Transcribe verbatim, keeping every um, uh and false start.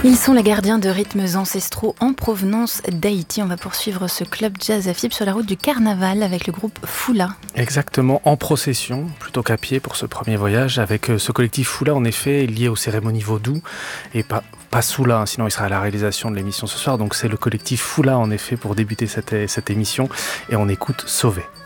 Ils sont les gardiens de rythmes ancestraux en provenance d'Haïti. On va poursuivre ce club jazz à Fib sur la route du Carnaval avec le groupe Foula. Exactement, en procession, plutôt qu'à pied pour ce premier voyage, avec ce collectif Foula en effet lié aux cérémonies vaudou et pas, pas Soula, hein, sinon il sera à la réalisation de l'émission ce soir. Donc c'est le collectif Foula en effet pour débuter cette, cette émission et on écoute Sauvé.